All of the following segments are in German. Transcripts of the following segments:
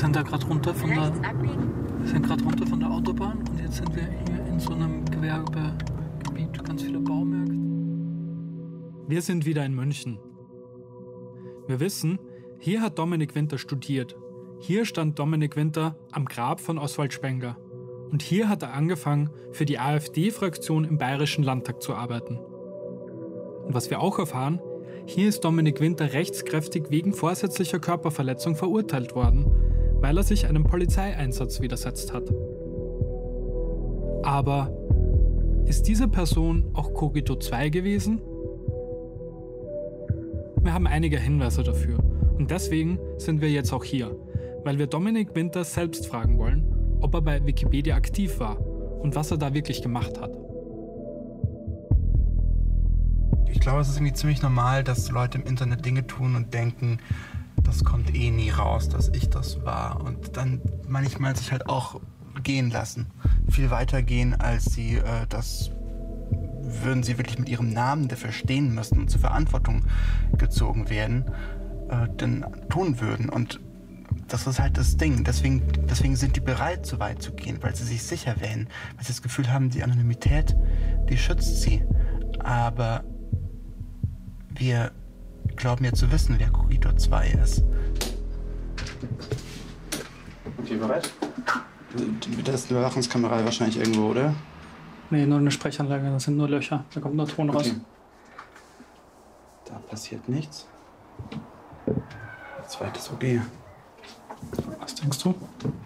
sind da gerade runter von der Autobahn und jetzt sind wir hier in so einem Gewerbegebiet, ganz viele Baumärkte. Wir sind wieder in München. Wir wissen, hier hat Dominik Winter studiert. Hier stand Dominik Winter am Grab von Oswald Spengler. Und hier hat er angefangen, für die AfD-Fraktion im Bayerischen Landtag zu arbeiten. Und was wir auch erfahren, hier ist Dominik Winter rechtskräftig wegen vorsätzlicher Körperverletzung verurteilt worden, weil er sich einem Polizeieinsatz widersetzt hat. Aber ist diese Person auch Cogito 2 gewesen? Wir haben einige Hinweise dafür und deswegen sind wir jetzt auch hier, weil wir Dominik Winter selbst fragen wollen, ob er bei Wikipedia aktiv war und was er da wirklich gemacht hat. Ich glaube, es ist irgendwie ziemlich normal, dass Leute im Internet Dinge tun und denken, das kommt eh nie raus, dass ich das war. Und dann manchmal sich halt auch gehen lassen. Viel weiter gehen, als sie das würden sie wirklich mit ihrem Namen, der verstehen müssen und zur Verantwortung gezogen werden, denn tun würden. Und das ist halt das Ding. Deswegen sind die bereit, so weit zu gehen, weil sie sich sicher wählen. Weil sie das Gefühl haben, die Anonymität, die schützt sie. Aber wir glauben ja zu wissen, wer Cogito 2 ist. Okay, bereit? Da ist eine Überwachungskamera wahrscheinlich irgendwo, oder? Nee, nur eine Sprechanlage, das sind nur Löcher. Da kommt nur Ton raus. Da passiert nichts. Zweites OG. Was denkst du?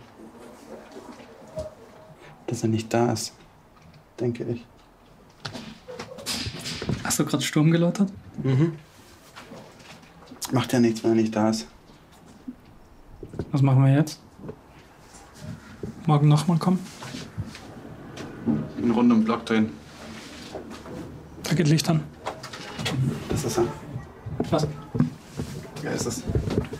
Dass er nicht da ist, denke ich. Hast du gerade Sturm geläutet? Mhm. Macht ja nichts, wenn er nicht da ist. Was machen wir jetzt? Morgen nochmal kommen? Eine Runde um den Block drehen. Da geht Licht an. Das ist er. Was? Wer ist es?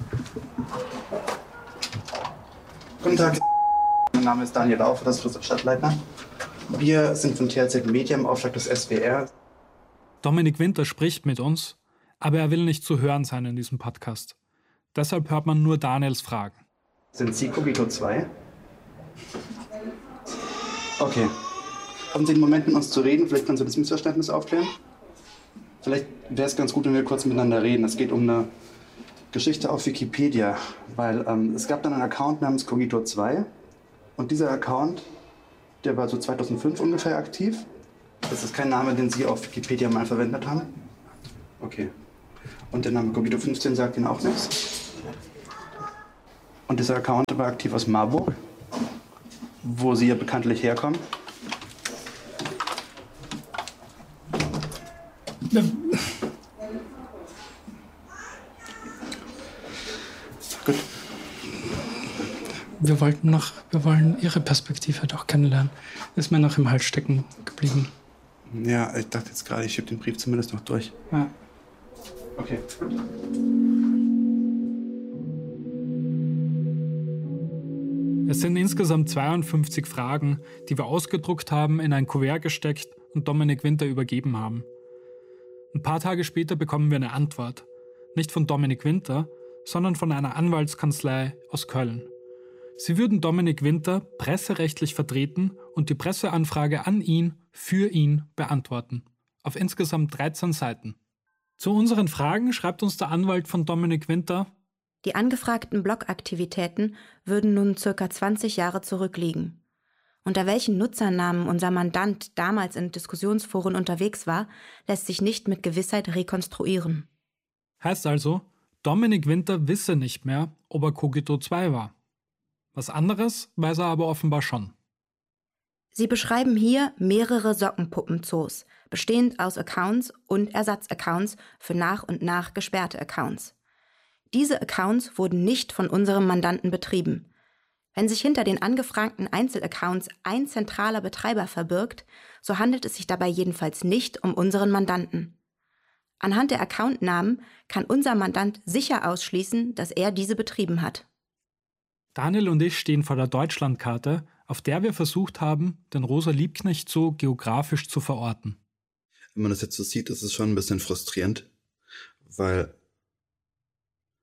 Guten Tag. Mein Name ist Daniel Laufer, das ist Stadtleiter. Wir sind von THZ Media im Auftrag des SWR. Dominik Winter spricht mit uns, aber er will nicht zu hören sein in diesem Podcast. Deshalb hört man nur Daniels Fragen. Sind Sie Cogito 2? Okay. Haben Sie einen Moment mit uns zu reden? Vielleicht können Sie das Missverständnis aufklären? Vielleicht wäre es ganz gut, wenn wir kurz miteinander reden. Es geht um eine Geschichte auf Wikipedia, weil es gab dann einen Account namens Cogito 2 und dieser Account, der war so 2005 ungefähr aktiv. Das ist kein Name, den Sie auf Wikipedia mal verwendet haben? Okay. Und der Name Cogito 15 sagt Ihnen auch nichts? Und dieser Account war aktiv aus Marburg, wo Sie ja bekanntlich herkommen. Gut. Wir wollen Ihre Perspektive doch kennenlernen. Ist mir noch im Hals stecken geblieben. Ja, ich dachte jetzt gerade, ich schiebe den Brief zumindest noch durch. Ja. Okay. Es sind insgesamt 52 Fragen, die wir ausgedruckt haben, in ein Kuvert gesteckt und Dominik Winter übergeben haben. Ein paar Tage später bekommen wir eine Antwort. Nicht von Dominik Winter, sondern von einer Anwaltskanzlei aus Köln. Sie würden Dominik Winter presserechtlich vertreten und die Presseanfrage an ihn, für ihn, beantworten. Auf insgesamt 13 Seiten. Zu unseren Fragen schreibt uns der Anwalt von Dominik Winter: Die angefragten Blogaktivitäten würden nun ca. 20 Jahre zurückliegen. Unter welchen Nutzernamen unser Mandant damals in Diskussionsforen unterwegs war, lässt sich nicht mit Gewissheit rekonstruieren. Heißt also, Dominik Winter wisse nicht mehr, ob er Cogito 2 war. Was anderes weiß er aber offenbar schon. Sie beschreiben hier mehrere Sockenpuppenzoos, bestehend aus Accounts und Ersatzaccounts für nach und nach gesperrte Accounts. Diese Accounts wurden nicht von unserem Mandanten betrieben. Wenn sich hinter den angefragten Einzelaccounts ein zentraler Betreiber verbirgt, so handelt es sich dabei jedenfalls nicht um unseren Mandanten. Anhand der Accountnamen kann unser Mandant sicher ausschließen, dass er diese betrieben hat. Daniel und ich stehen vor der Deutschlandkarte, auf der wir versucht haben, den Rosa-Liebknecht-Zoo geografisch zu verorten. Wenn man das jetzt so sieht, ist es schon ein bisschen frustrierend, weil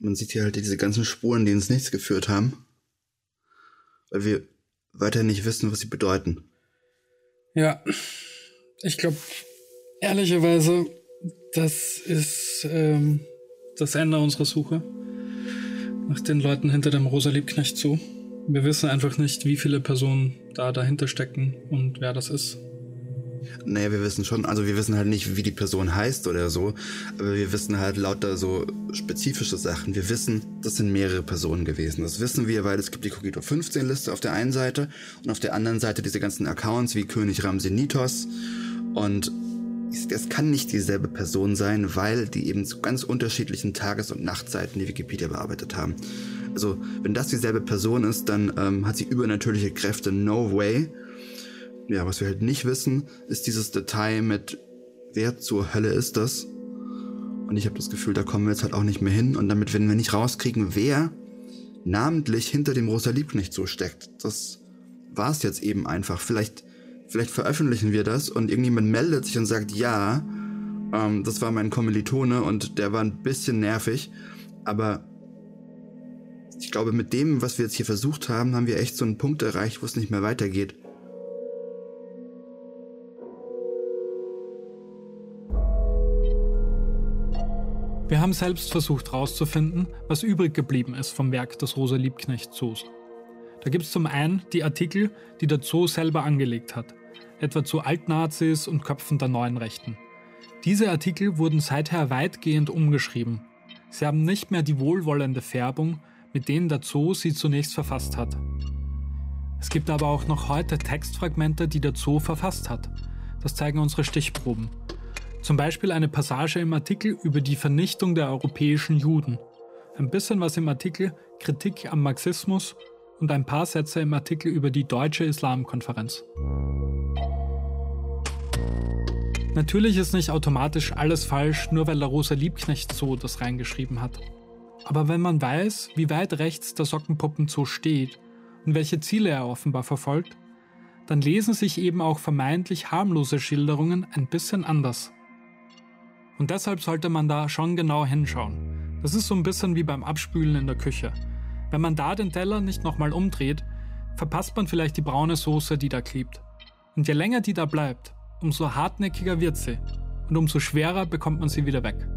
man sieht hier halt diese ganzen Spuren, die ins Nichts geführt haben, weil wir weiter nicht wissen, was sie bedeuten. Ja, ich glaube, ehrlicherweise, das ist das Ende unserer Suche nach den Leuten hinter dem Rosa-Liebknecht-Zoo. Wir wissen einfach nicht, wie viele Personen da dahinter stecken und wer das ist. Naja, wir wissen schon, also wir wissen halt nicht, wie die Person heißt oder so, aber wir wissen halt lauter so spezifische Sachen. Wir wissen, das sind mehrere Personen gewesen. Das wissen wir, weil es gibt die Cogito 15 Liste auf der einen Seite und auf der anderen Seite diese ganzen Accounts wie König Rhamsenitos, und es kann nicht dieselbe Person sein, weil die eben zu ganz unterschiedlichen Tages- und Nachtzeiten die Wikipedia bearbeitet haben. Also, wenn das dieselbe Person ist, dann hat sie übernatürliche Kräfte, no way. Ja, was wir halt nicht wissen, ist dieses Detail mit, wer zur Hölle ist das? Und ich habe das Gefühl, da kommen wir jetzt halt auch nicht mehr hin. Und damit, wenn wir nicht rauskriegen, wer namentlich hinter dem Rosa-Liebknecht so steckt, das war's jetzt eben einfach. Vielleicht veröffentlichen wir das und irgendjemand meldet sich und sagt, ja, das war mein Kommilitone und der war ein bisschen nervig. Aber ich glaube, mit dem, was wir jetzt hier versucht haben, haben wir echt so einen Punkt erreicht, wo es nicht mehr weitergeht. Wir haben selbst versucht herauszufinden, was übrig geblieben ist vom Werk des Rosa-Liebknecht-Zoos. Da gibt es zum einen die Artikel, die der Zoo selber angelegt hat, etwa zu Altnazis und Köpfen der neuen Rechten. Diese Artikel wurden seither weitgehend umgeschrieben. Sie haben nicht mehr die wohlwollende Färbung, mit denen der Zoo sie zunächst verfasst hat. Es gibt aber auch noch heute Textfragmente, die der Zoo verfasst hat. Das zeigen unsere Stichproben. Zum Beispiel eine Passage im Artikel über die Vernichtung der europäischen Juden. Ein bisschen was im Artikel Kritik am Marxismus und ein paar Sätze im Artikel über die Deutsche Islamkonferenz. Natürlich ist nicht automatisch alles falsch, nur weil der Rosa-Liebknecht-Zoo das reingeschrieben hat. Aber wenn man weiß, wie weit rechts der Sockenpuppen-Zoo steht und welche Ziele er offenbar verfolgt, dann lesen sich eben auch vermeintlich harmlose Schilderungen ein bisschen anders. Und deshalb sollte man da schon genau hinschauen. Das ist so ein bisschen wie beim Abspülen in der Küche. Wenn man da den Teller nicht nochmal umdreht, verpasst man vielleicht die braune Soße, die da klebt. Und je länger die da bleibt, umso hartnäckiger wird sie und umso schwerer bekommt man sie wieder weg.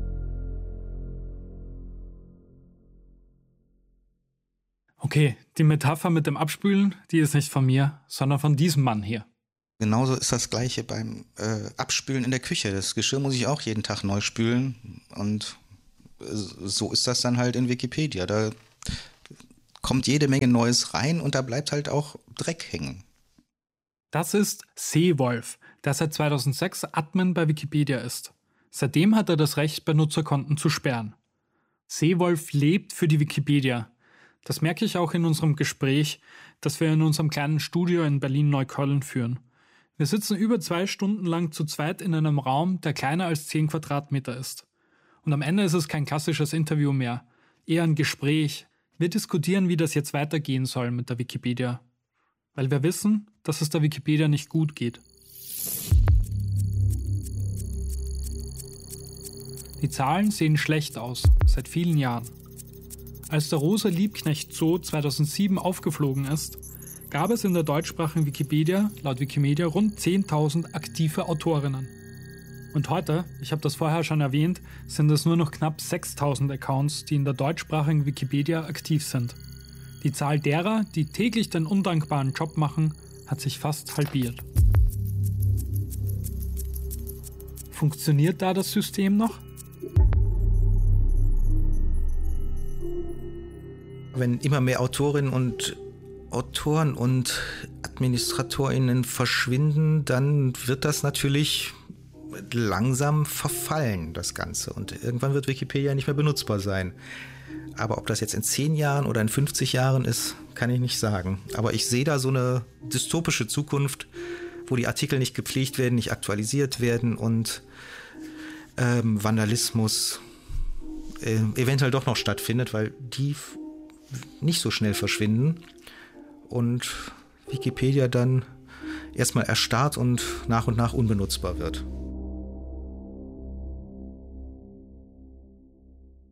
Okay, die Metapher mit dem Abspülen, die ist nicht von mir, sondern von diesem Mann hier. Genauso ist das Gleiche beim Abspülen in der Küche. Das Geschirr muss ich auch jeden Tag neu spülen. Und so ist das dann halt in Wikipedia. Da kommt jede Menge Neues rein und da bleibt halt auch Dreck hängen. Das ist Seewolf, der seit 2006 Admin bei Wikipedia ist. Seitdem hat er das Recht, Benutzerkonten zu sperren. Seewolf lebt für die Wikipedia. Das merke ich auch in unserem Gespräch, das wir in unserem kleinen Studio in Berlin-Neukölln führen. Wir sitzen über 2 Stunden lang zu zweit in einem Raum, der kleiner als 10 Quadratmeter ist. Und am Ende ist es kein klassisches Interview mehr, eher ein Gespräch. Wir diskutieren, wie das jetzt weitergehen soll mit der Wikipedia. Weil wir wissen, dass es der Wikipedia nicht gut geht. Die Zahlen sehen schlecht aus, seit vielen Jahren. Als der Rosa-Liebknecht-Zoo 2007 aufgeflogen ist, gab es in der deutschsprachigen Wikipedia, laut Wikimedia, rund 10.000 aktive Autorinnen. Und heute, ich habe das vorher schon erwähnt, sind es nur noch knapp 6.000 Accounts, die in der deutschsprachigen Wikipedia aktiv sind. Die Zahl derer, die täglich den undankbaren Job machen, hat sich fast halbiert. Funktioniert da das System noch? Wenn immer mehr Autorinnen und Autoren und AdministratorInnen verschwinden, dann wird das natürlich langsam verfallen, das Ganze. Und irgendwann wird Wikipedia nicht mehr benutzbar sein. Aber ob das jetzt in 10 Jahren oder in 50 Jahren ist, kann ich nicht sagen. Aber ich sehe da so eine dystopische Zukunft, wo die Artikel nicht gepflegt werden, nicht aktualisiert werden und Vandalismus eventuell doch noch stattfindet, weil die nicht so schnell verschwinden und Wikipedia dann erstmal erstarrt und nach unbenutzbar wird.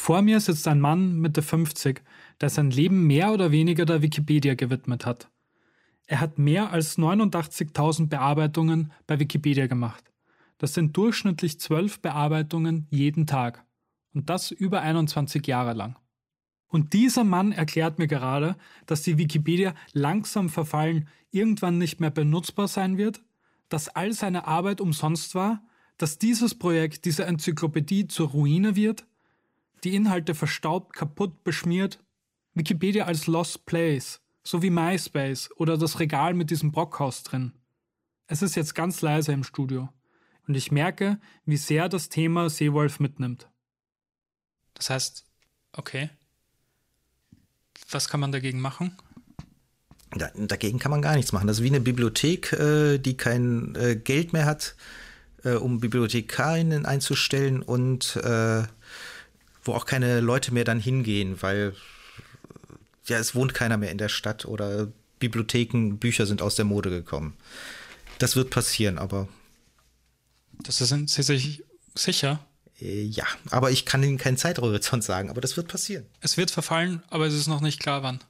Vor mir sitzt ein Mann Mitte 50, der sein Leben mehr oder weniger der Wikipedia gewidmet hat. Er hat mehr als 89.000 Bearbeitungen bei Wikipedia gemacht. Das sind durchschnittlich 12 Bearbeitungen jeden Tag. Und das über 21 Jahre lang. Und dieser Mann erklärt mir gerade, dass die Wikipedia langsam verfallen, irgendwann nicht mehr benutzbar sein wird, dass all seine Arbeit umsonst war, dass dieses Projekt, diese Enzyklopädie zur Ruine wird, die Inhalte verstaubt, kaputt, beschmiert, Wikipedia als Lost Place, so wie MySpace oder das Regal mit diesem Brockhaus drin. Es ist jetzt ganz leise im Studio und ich merke, wie sehr das Thema Seewolf mitnimmt. Das heißt, okay, was kann man dagegen machen? Dagegen kann man gar nichts machen. Das ist wie eine Bibliothek, die kein Geld mehr hat, um Bibliothekarinnen einzustellen und wo auch keine Leute mehr dann hingehen, weil ja, es wohnt keiner mehr in der Stadt oder Bibliotheken, Bücher sind aus der Mode gekommen. Das wird passieren, aber... Sind Sie sich sicher? Ja, aber ich kann Ihnen keinen Zeithorizont sagen, aber das wird passieren. Es wird verfallen, aber es ist noch nicht klar, wann.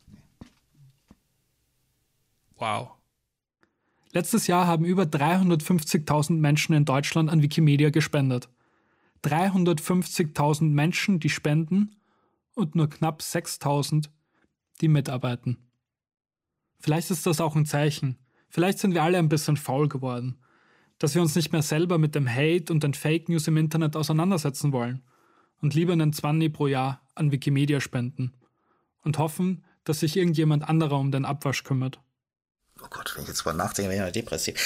Wow. Letztes Jahr haben über 350.000 Menschen in Deutschland an Wikimedia gespendet. 350.000 Menschen, die spenden und nur knapp 6.000, die mitarbeiten. Vielleicht ist das auch ein Zeichen. Vielleicht sind wir alle ein bisschen faul geworden. Dass wir uns nicht mehr selber mit dem Hate und den Fake News im Internet auseinandersetzen wollen und lieber einen 20 pro Jahr an Wikimedia spenden und hoffen, dass sich irgendjemand anderer um den Abwasch kümmert. Oh Gott, wenn ich jetzt mal nachdenke, bin ich depressiv.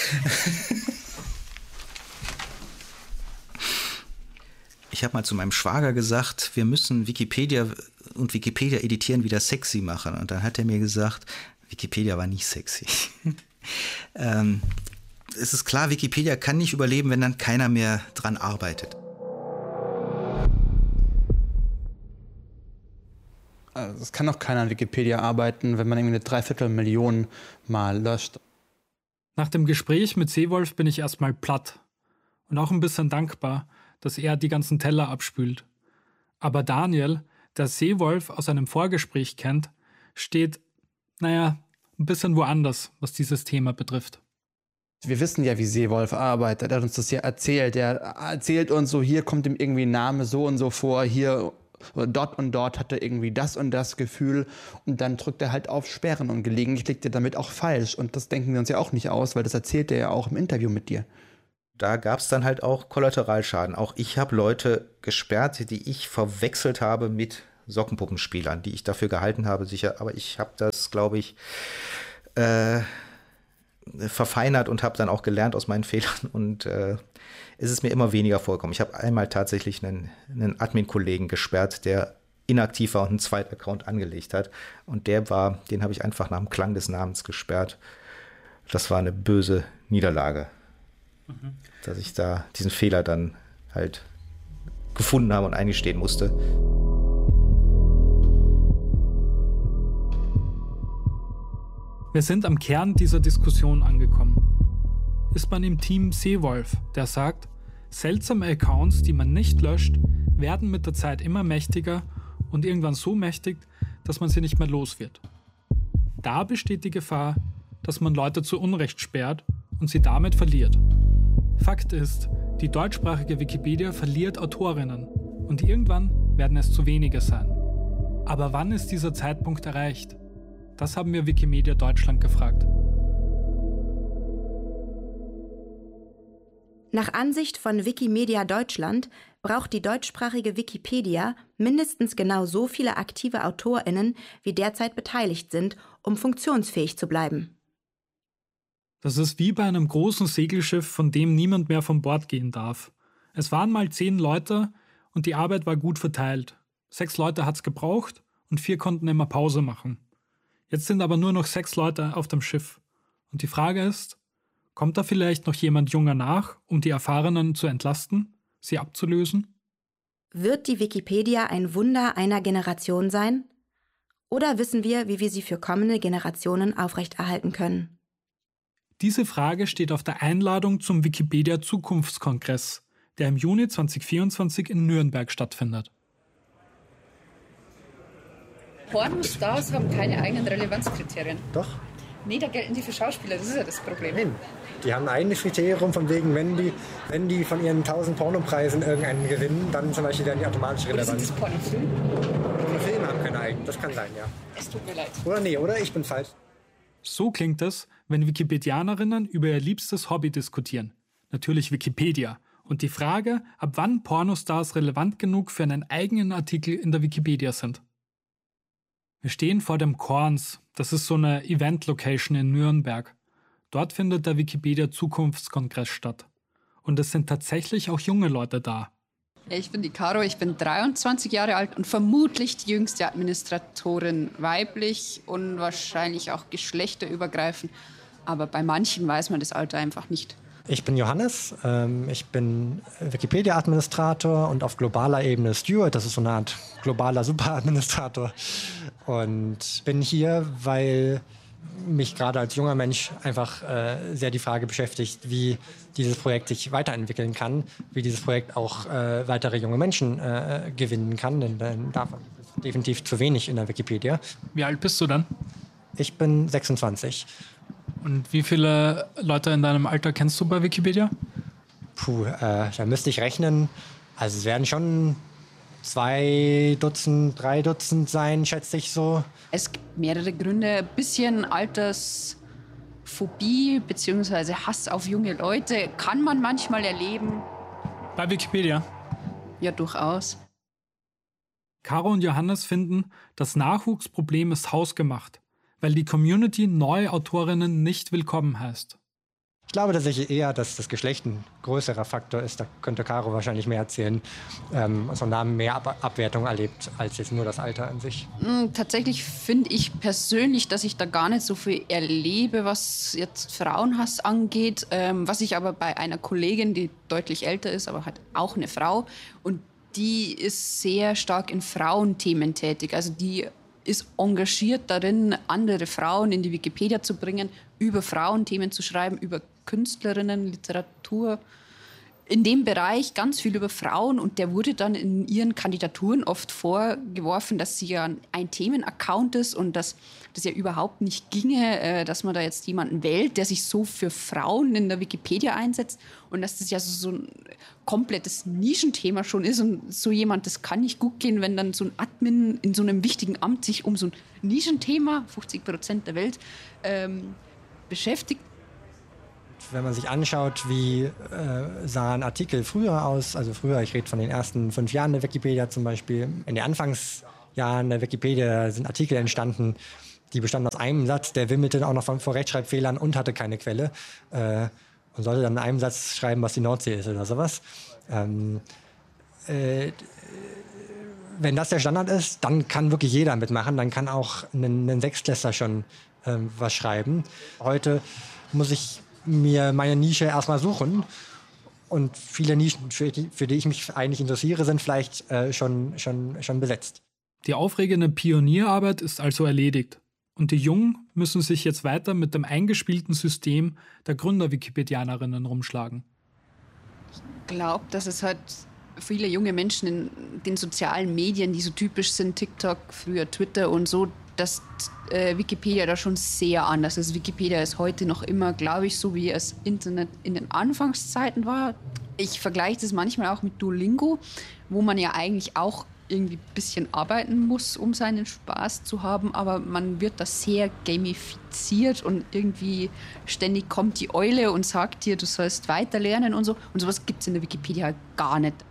Ich habe mal zu meinem Schwager gesagt, wir müssen Wikipedia und Wikipedia editieren wieder sexy machen. Und dann hat er mir gesagt, Wikipedia war nicht sexy. Es ist klar, Wikipedia kann nicht überleben, wenn dann keiner mehr dran arbeitet. Also es kann auch keiner an Wikipedia arbeiten, wenn man irgendwie 250.000 Mal löscht. Nach dem Gespräch mit Seewolf bin ich erstmal platt und auch ein bisschen dankbar, dass er die ganzen Teller abspült. Aber Daniel, der Seewolf aus einem Vorgespräch kennt, steht, ein bisschen woanders, was dieses Thema betrifft. Wir wissen ja, wie Seewolf arbeitet. Er hat uns das ja erzählt. Er erzählt uns so, hier kommt ihm irgendwie ein Name so und so vor, hier dort und dort hat er irgendwie das und das Gefühl und dann drückt er halt auf Sperren und gelegentlich liegt er damit auch falsch. Und das denken wir uns ja auch nicht aus, weil das erzählt er ja auch im Interview mit dir. Da gab es dann halt auch Kollateralschaden. Auch ich habe Leute gesperrt, die ich verwechselt habe mit Sockenpuppenspielern, die ich dafür gehalten habe, sicher. Aber ich habe das, glaube ich, verfeinert und habe dann auch gelernt aus meinen Fehlern und es ist mir immer weniger vorgekommen. Ich habe einmal tatsächlich einen Admin-Kollegen gesperrt, der inaktiv war und einen zweiten Account angelegt hat und den habe ich einfach nach dem Klang des Namens gesperrt. Das war eine böse Niederlage, dass ich da diesen Fehler dann halt gefunden habe und eingestehen musste. Wir sind am Kern dieser Diskussion angekommen. Ist man im Team Seewolf, der sagt, seltsame Accounts, die man nicht löscht, werden mit der Zeit immer mächtiger und irgendwann so mächtig, dass man sie nicht mehr los wird. Da besteht die Gefahr, dass man Leute zu Unrecht sperrt und sie damit verliert. Fakt ist, die deutschsprachige Wikipedia verliert Autorinnen und irgendwann werden es zu wenige sein. Aber wann ist dieser Zeitpunkt erreicht? Das haben wir Wikimedia Deutschland gefragt. Nach Ansicht von Wikimedia Deutschland braucht die deutschsprachige Wikipedia mindestens genau so viele aktive AutorInnen, wie derzeit beteiligt sind, um funktionsfähig zu bleiben. Das ist wie bei einem großen Segelschiff, von dem niemand mehr von Bord gehen darf. Es waren mal 10 Leute und die Arbeit war gut verteilt. 6 Leute hat's gebraucht und 4 konnten immer Pause machen. Jetzt sind aber nur noch 6 Leute auf dem Schiff. Und die Frage ist, kommt da vielleicht noch jemand junger nach, um die Erfahrenen zu entlasten, sie abzulösen? Wird die Wikipedia ein Wunder einer Generation sein? Oder wissen wir, wie wir sie für kommende Generationen aufrechterhalten können? Diese Frage steht auf der Einladung zum Wikipedia Zukunftskongress, der im Juni 2024 in Nürnberg stattfindet. Pornostars haben keine eigenen Relevanzkriterien. Doch. Nee, da gelten die für Schauspieler, das ist ja das Problem. Nein, die haben ein eigenes Kriterium von wegen, wenn die von ihren 1000 Pornopreisen irgendeinen gewinnen, dann zum Beispiel werden die automatisch relevant. Ist das Pornofilm? Pornofilme haben keine eigenen, das kann sein, ja. Es tut mir leid. Oder ich bin falsch. So klingt es, wenn Wikipedianerinnen über ihr liebstes Hobby diskutieren. Natürlich Wikipedia. Und die Frage, ab wann Pornostars relevant genug für einen eigenen Artikel in der Wikipedia sind. Wir stehen vor dem Korns. Das ist so eine Event-Location in Nürnberg. Dort findet der Wikipedia-Zukunftskongress statt. Und es sind tatsächlich auch junge Leute da. Ich bin die Caro, ich bin 23 Jahre alt und vermutlich die jüngste Administratorin, weiblich und wahrscheinlich auch geschlechterübergreifend. Aber bei manchen weiß man das Alter einfach nicht. Ich bin Johannes, ich bin Wikipedia-Administrator und auf globaler Ebene Steward, das ist so eine Art globaler Superadministrator. Und bin hier, weil mich gerade als junger Mensch einfach sehr die Frage beschäftigt, wie dieses Projekt sich weiterentwickeln kann, wie dieses Projekt auch weitere junge Menschen gewinnen kann, denn davon ist definitiv zu wenig in der Wikipedia. Wie alt bist du dann? Ich bin 26. Und wie viele Leute in deinem Alter kennst du bei Wikipedia? Da müsste ich rechnen. Also es werden schon 2 Dutzend, 3 Dutzend sein, schätze ich so. Es gibt mehrere Gründe. Ein bisschen Altersphobie bzw. Hass auf junge Leute kann man manchmal erleben. Bei Wikipedia? Ja, durchaus. Caro und Johannes finden, das Nachwuchsproblem ist hausgemacht, weil die Community neue Autorinnen nicht willkommen heißt. Ich glaube tatsächlich eher, dass das Geschlecht ein größerer Faktor ist. Da könnte Caro wahrscheinlich mehr erzählen. So haben mehr Abwertung erlebt, als jetzt nur das Alter an sich. Tatsächlich finde ich persönlich, dass ich da gar nicht so viel erlebe, was jetzt Frauenhass angeht. Was ich aber bei einer Kollegin, die deutlich älter ist, aber halt auch eine Frau. Und die ist sehr stark in Frauenthemen tätig. Also die ist engagiert darin, andere Frauen in die Wikipedia zu bringen, über Frauenthemen zu schreiben, über Künstlerinnen, Literatur. In dem Bereich ganz viel über Frauen und der wurde dann in ihren Kandidaturen oft vorgeworfen, dass sie ja ein Themenaccount ist und dass das ja überhaupt nicht ginge, dass man da jetzt jemanden wählt, der sich so für Frauen in der Wikipedia einsetzt und dass das ja so ein komplettes Nischenthema schon ist und so jemand, das kann nicht gut gehen, wenn dann so ein Admin in so einem wichtigen Amt sich um so ein Nischenthema, 50% der Welt, beschäftigt. Wenn man sich anschaut, wie sahen Artikel früher aus, also früher, ich rede von den ersten 5 Jahren der Wikipedia zum Beispiel, in den Anfangsjahren der Wikipedia sind Artikel entstanden, die bestanden aus einem Satz, der wimmelte auch noch vor Rechtschreibfehlern und hatte keine Quelle und sollte dann in einem Satz schreiben, was die Nordsee ist oder sowas. Wenn das der Standard ist, dann kann wirklich jeder mitmachen, dann kann auch ein Sechstklässler schon was schreiben. Heute muss ich mir meine Nische erstmal suchen und viele Nischen, für die ich mich eigentlich interessiere, sind vielleicht schon besetzt. Die aufregende Pionierarbeit ist also erledigt und die Jungen müssen sich jetzt weiter mit dem eingespielten System der Gründer-Wikipedianerinnen rumschlagen. Ich glaube, dass es halt viele junge Menschen in den sozialen Medien, die so typisch sind, TikTok, früher Twitter und so, dass Wikipedia da schon sehr anders ist. Wikipedia ist heute noch immer, glaube ich, so wie es Internet in den Anfangszeiten war. Ich vergleiche das manchmal auch mit Duolingo, wo man ja eigentlich auch irgendwie ein bisschen arbeiten muss, um seinen Spaß zu haben, aber man wird da sehr gamifiziert und irgendwie ständig kommt die Eule und sagt dir, du sollst weiter lernen und so. Und sowas gibt es in der Wikipedia gar nicht.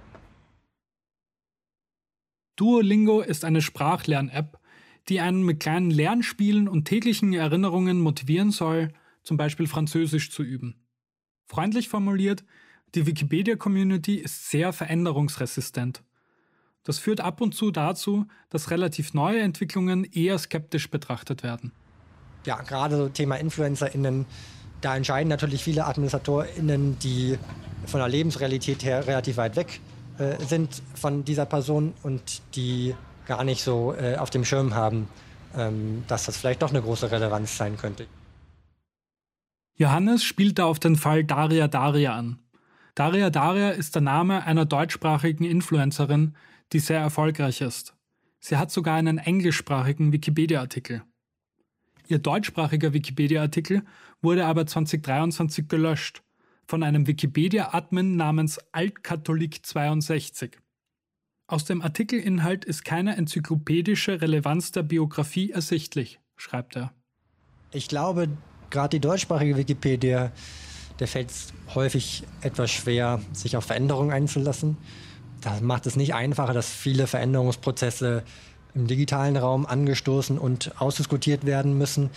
Duolingo ist eine Sprachlern-App, die einen mit kleinen Lernspielen und täglichen Erinnerungen motivieren soll, zum Beispiel Französisch zu üben. Freundlich formuliert, die Wikipedia-Community ist sehr veränderungsresistent. Das führt ab und zu dazu, dass relativ neue Entwicklungen eher skeptisch betrachtet werden. Ja, gerade so Thema InfluencerInnen, da entscheiden natürlich viele AdministratorInnen, die von der Lebensrealität her relativ weit weg sind von dieser Person und die gar nicht so auf dem Schirm haben, dass das vielleicht doch eine große Relevanz sein könnte. Johannes spielt da auf den Fall Daria Daria an. Daria Daria ist der Name einer deutschsprachigen Influencerin, die sehr erfolgreich ist. Sie hat sogar einen englischsprachigen Wikipedia-Artikel. Ihr deutschsprachiger Wikipedia-Artikel wurde aber 2023 gelöscht von einem Wikipedia-Admin namens Altkatholik62. Aus dem Artikelinhalt ist keine enzyklopädische Relevanz der Biografie ersichtlich, schreibt er. Ich glaube, gerade die deutschsprachige Wikipedia, der fällt es häufig etwas schwer, sich auf Veränderungen einzulassen. Das macht es nicht einfacher, dass viele Veränderungsprozesse im digitalen Raum angestoßen und ausdiskutiert werden müssen.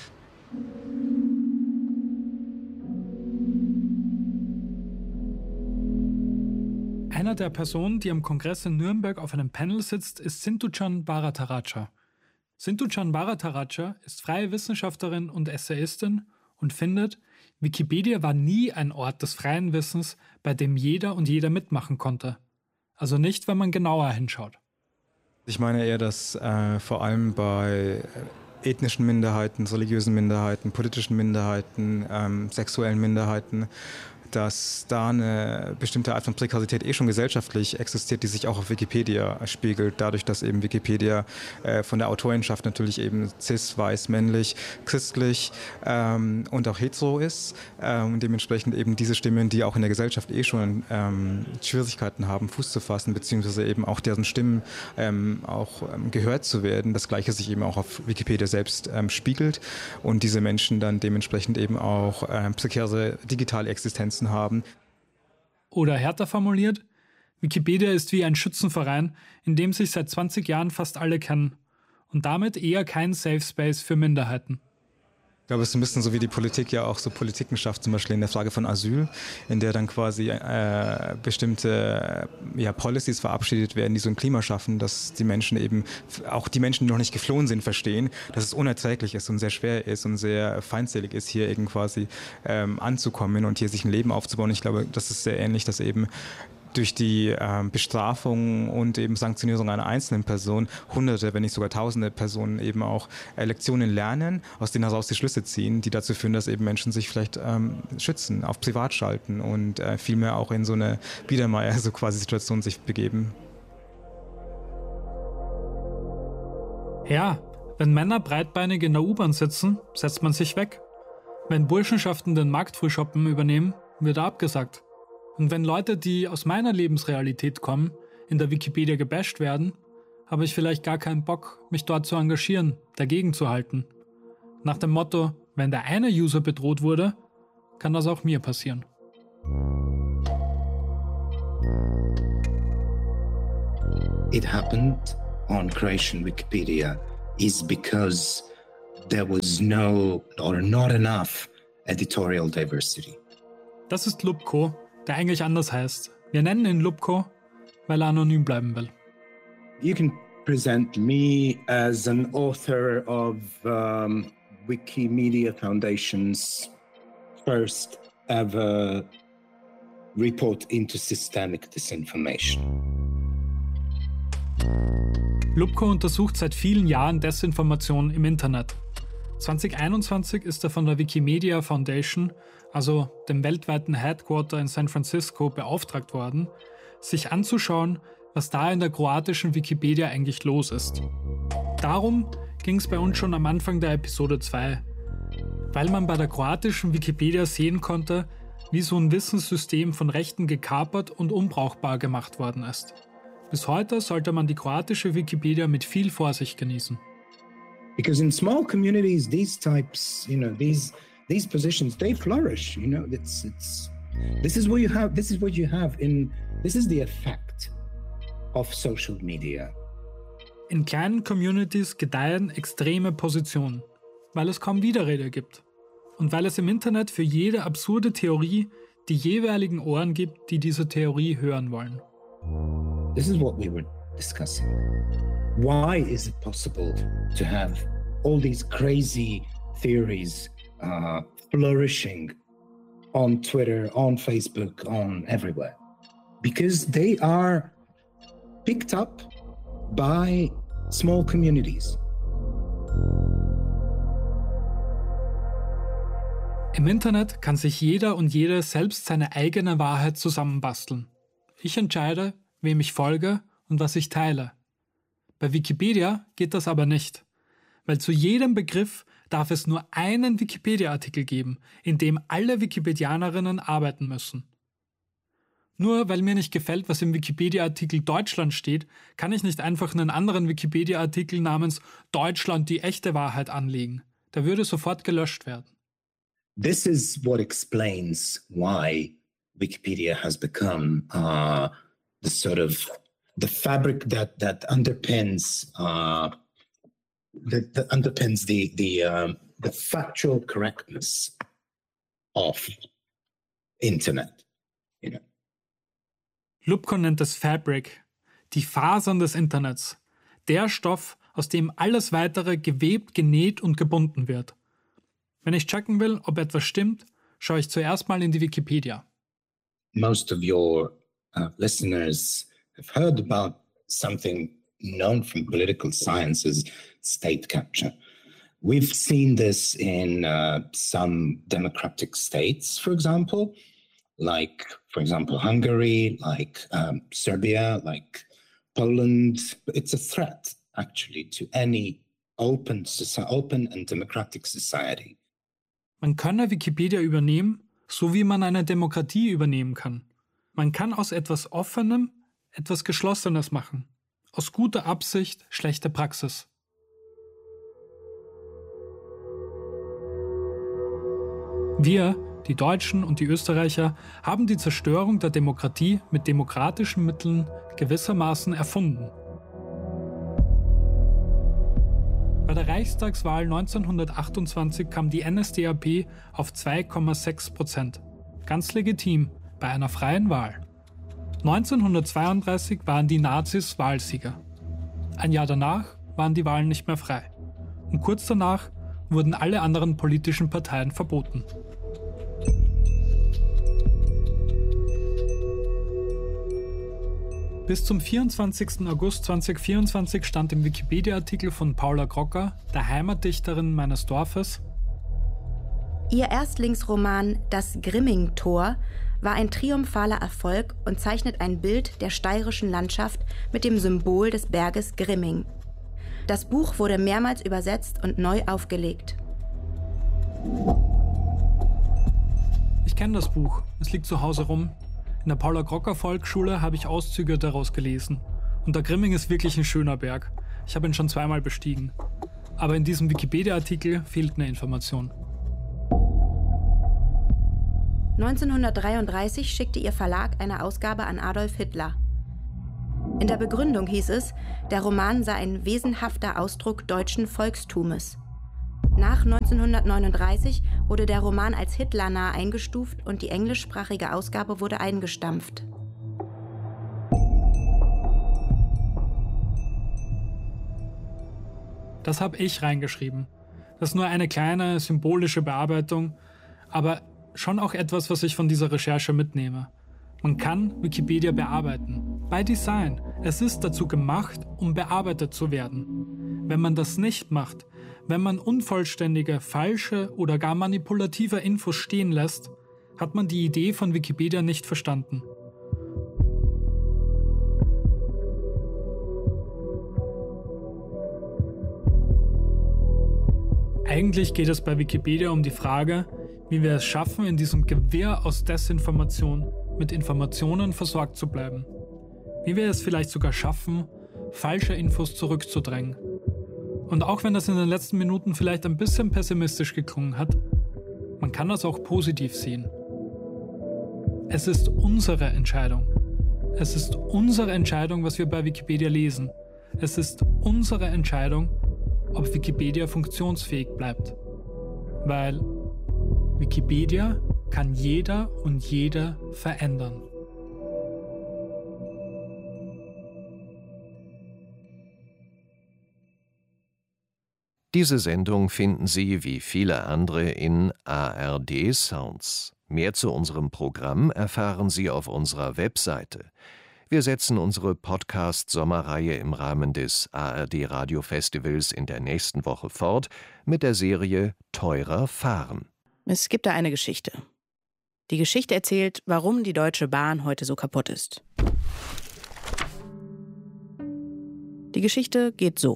Einer der Personen, die am Kongress in Nürnberg auf einem Panel sitzt, ist Sindhujan Bharataraja. Sindhujan Bharataraja ist freie Wissenschaftlerin und Essayistin und findet, Wikipedia war nie ein Ort des freien Wissens, bei dem jeder und jeder mitmachen konnte. Also nicht, wenn man genauer hinschaut. Ich meine eher, dass vor allem bei ethnischen Minderheiten, religiösen Minderheiten, politischen Minderheiten, sexuellen Minderheiten, dass da eine bestimmte Art von Prekarität schon gesellschaftlich existiert, die sich auch auf Wikipedia spiegelt, dadurch, dass eben Wikipedia von der Autorenschaft natürlich eben cis, weiß, männlich, christlich und auch hetero ist und dementsprechend eben diese Stimmen, die auch in der Gesellschaft schon Schwierigkeiten haben, Fuß zu fassen, beziehungsweise eben auch deren Stimmen auch gehört zu werden, das Gleiche sich eben auch auf Wikipedia selbst spiegelt und diese Menschen dann dementsprechend eben auch prekäre digitale Existenzen haben. Oder härter formuliert, Wikipedia ist wie ein Schützenverein, in dem sich seit 20 Jahren fast alle kennen und damit eher kein Safe Space für Minderheiten. Ich glaube, es ist ein bisschen so, wie die Politik ja auch so Politiken schafft, zum Beispiel in der Frage von Asyl, in der dann quasi bestimmte Policies verabschiedet werden, die so ein Klima schaffen, dass die Menschen eben, auch die Menschen, die noch nicht geflohen sind, verstehen, dass es unerträglich ist und sehr schwer ist und sehr feindselig ist, hier eben quasi anzukommen und hier sich ein Leben aufzubauen. Ich glaube, das ist sehr ähnlich, dass eben durch die Bestrafung und eben Sanktionierung einer einzelnen Person Hunderte, wenn nicht sogar Tausende Personen eben auch Lektionen lernen, aus denen heraus die Schlüsse ziehen, die dazu führen, dass eben Menschen sich vielleicht schützen, auf privat schalten und vielmehr auch in so eine Biedermeier, so quasi Situation sich begeben. Ja, wenn Männer breitbeinig in der U-Bahn sitzen, setzt man sich weg. Wenn Burschenschaften den Marktfrühschoppen übernehmen, wird er abgesagt. Und wenn Leute, die aus meiner Lebensrealität kommen, in der Wikipedia gebasht werden, habe ich vielleicht gar keinen Bock, mich dort zu engagieren, dagegen zu halten. Nach dem Motto, wenn der eine User bedroht wurde, kann das auch mir passieren. It happened on Croatian Wikipedia is because there was no or not enough editorial diversity. Das ist Lupko, der eigentlich anders heißt. Wir nennen ihn Lupko, weil er anonym bleiben will. You can present me as an author of Wikimedia Foundation's first ever report into systemic disinformation. Lupko untersucht seit vielen Jahren Desinformation im Internet. 2021 ist er von der Wikimedia Foundation, also dem weltweiten Headquarter in San Francisco, beauftragt worden, sich anzuschauen, was da in der kroatischen Wikipedia eigentlich los ist. Darum ging es bei uns schon am Anfang der Episode 2, weil man bei der kroatischen Wikipedia sehen konnte, wie so ein Wissenssystem von Rechten gekapert und unbrauchbar gemacht worden ist. Bis heute sollte man die kroatische Wikipedia mit viel Vorsicht genießen. Because in small communities, these types, these positions, they flourish. This is what you have. This is what you have this is the effect of social media. In kleinen Communities gedeihen extreme Positionen, weil es kaum Widerrede gibt und weil es im Internet für jede absurde Theorie die jeweiligen Ohren gibt, die diese Theorie hören wollen. This is what we were discussing. Why is it possible to have all these crazy theories flourishing on Twitter, on Facebook, on everywhere? Because they are picked up by small communities. Im Internet kann sich jeder und jede selbst seine eigene Wahrheit zusammenbasteln. Ich entscheide, wem ich folge und was ich teile. Bei Wikipedia geht das aber nicht, weil zu jedem Begriff darf es nur einen Wikipedia-Artikel geben, in dem alle Wikipedianerinnen arbeiten müssen. Nur weil mir nicht gefällt, was im Wikipedia-Artikel Deutschland steht, kann ich nicht einfach einen anderen Wikipedia-Artikel namens Deutschland die echte Wahrheit anlegen. Der würde sofort gelöscht werden. This is what explains why Wikipedia has become the sort of the fabric that underpins the factual correctness of Internet. You know. Lubko nennt es Fabric, die Fasern des Internets, der Stoff, aus dem alles Weitere gewebt, genäht und gebunden wird. Wenn ich checken will, ob etwas stimmt, schaue ich zuerst mal in die Wikipedia. Most of your listeners have heard about something known from political science as state capture. We've seen this in some democratic states, for example, like, for example, Hungary, like Serbia, like Poland. It's a threat, actually, to any open and democratic society. Man könne Wikipedia übernehmen, so wie man eine Demokratie übernehmen kann. Man kann aus etwas Offenem etwas Geschlossenes machen. Aus guter Absicht schlechte Praxis. Wir, die Deutschen und die Österreicher, haben die Zerstörung der Demokratie mit demokratischen Mitteln gewissermaßen erfunden. Bei der Reichstagswahl 1928 kam die NSDAP auf 2,6%. Ganz legitim bei einer freien Wahl. 1932 waren die Nazis Wahlsieger. Ein Jahr danach waren die Wahlen nicht mehr frei. Und kurz danach wurden alle anderen politischen Parteien verboten. Bis zum 24. August 2024 stand im Wikipedia-Artikel von Paula Crocker, der Heimatdichterin meines Dorfes: Ihr Erstlingsroman »Das Grimming-Tor« war ein triumphaler Erfolg und zeichnet ein Bild der steirischen Landschaft mit dem Symbol des Berges Grimming. Das Buch wurde mehrmals übersetzt und neu aufgelegt. Ich kenne das Buch, es liegt zu Hause rum. In der Paula Crocker Volksschule habe ich Auszüge daraus gelesen. Und der Grimming ist wirklich ein schöner Berg. Ich habe ihn schon zweimal bestiegen. Aber in diesem Wikipedia-Artikel fehlt eine Information. 1933 schickte ihr Verlag eine Ausgabe an Adolf Hitler. In der Begründung hieß es, der Roman sei ein wesenhafter Ausdruck deutschen Volkstumes. Nach 1939 wurde der Roman als hitlernah eingestuft und die englischsprachige Ausgabe wurde eingestampft. Das habe ich reingeschrieben. Das ist nur eine kleine symbolische Bearbeitung, aber schon auch etwas, was ich von dieser Recherche mitnehme. Man kann Wikipedia bearbeiten. By Design. Es ist dazu gemacht, um bearbeitet zu werden. Wenn man das nicht macht, wenn man unvollständige, falsche oder gar manipulative Infos stehen lässt, hat man die Idee von Wikipedia nicht verstanden. Eigentlich geht es bei Wikipedia um die Frage, wie wir es schaffen, in diesem Gewirr aus Desinformation mit Informationen versorgt zu bleiben. Wie wir es vielleicht sogar schaffen, falsche Infos zurückzudrängen. Und auch wenn das in den letzten Minuten vielleicht ein bisschen pessimistisch geklungen hat, man kann das auch positiv sehen. Es ist unsere Entscheidung. Es ist unsere Entscheidung, was wir bei Wikipedia lesen. Es ist unsere Entscheidung, ob Wikipedia funktionsfähig bleibt. Weil Wikipedia kann jeder und jede verändern. Diese Sendung finden Sie wie viele andere in ARD Sounds. Mehr zu unserem Programm erfahren Sie auf unserer Webseite. Wir setzen unsere Podcast-Sommerreihe im Rahmen des ARD Radio Festivals in der nächsten Woche fort mit der Serie Teurer fahren. Es gibt da eine Geschichte. Die Geschichte erzählt, warum die Deutsche Bahn heute so kaputt ist. Die Die Geschichte geht so.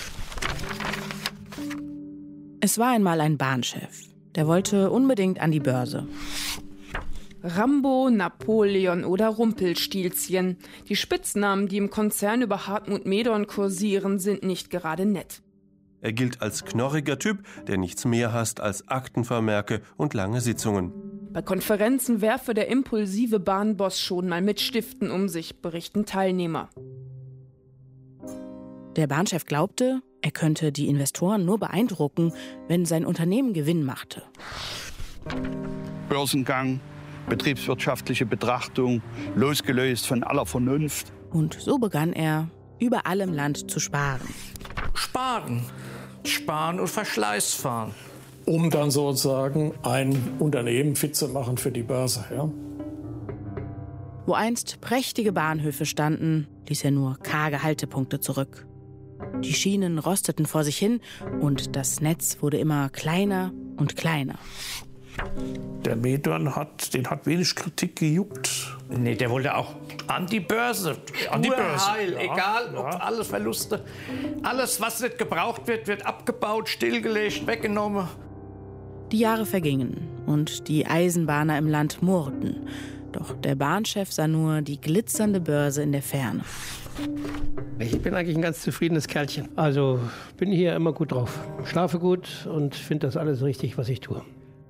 Es war einmal ein Bahnchef. Der wollte unbedingt an die Börse. Rambo, Napoleon oder Rumpelstilzchen. Die Spitznamen, die im Konzern über Hartmut Medorn kursieren, sind nicht gerade nett. Er gilt als knorriger Typ, der nichts mehr hasst als Aktenvermerke und lange Sitzungen. Bei Konferenzen werfe der impulsive Bahnboss schon mal mit Stiften um sich, berichten Teilnehmer. Der Bahnchef glaubte, er könnte die Investoren nur beeindrucken, wenn sein Unternehmen Gewinn machte. Börsengang, betriebswirtschaftliche Betrachtung, losgelöst von aller Vernunft. Und so begann er, überall im Land zu sparen. Sparen und Verschleiß fahren. Um dann sozusagen ein Unternehmen fit zu machen für die Börse. Ja? Wo einst prächtige Bahnhöfe standen, ließ er nur karge Haltepunkte zurück. Die Schienen rosteten vor sich hin und das Netz wurde immer kleiner und kleiner. Der Medorn hat wenig Kritik gejuckt. Nee, der wollte auch an die Börse. An die Börse. Heil, ja, egal, ob alles Verluste. Alles, was nicht gebraucht wird, wird abgebaut, stillgelegt, weggenommen. Die Jahre vergingen und die Eisenbahner im Land murrten. Doch der Bahnchef sah nur die glitzernde Börse in der Ferne. Ich bin eigentlich ein ganz zufriedenes Kerlchen. Also bin hier immer gut drauf. Schlafe gut und finde das alles richtig, was ich tue.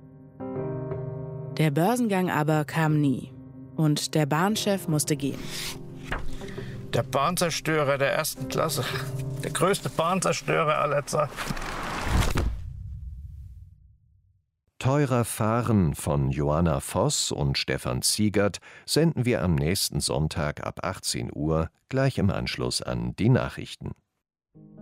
Der Börsengang aber kam nie. Und der Bahnchef musste gehen. Der Bahnzerstörer der ersten Klasse. Der größte Bahnzerstörer aller Zeiten. Teurer Fahren von Joanna Voss und Stefan Ziegert senden wir am nächsten Sonntag ab 18 Uhr, gleich im Anschluss an die Nachrichten.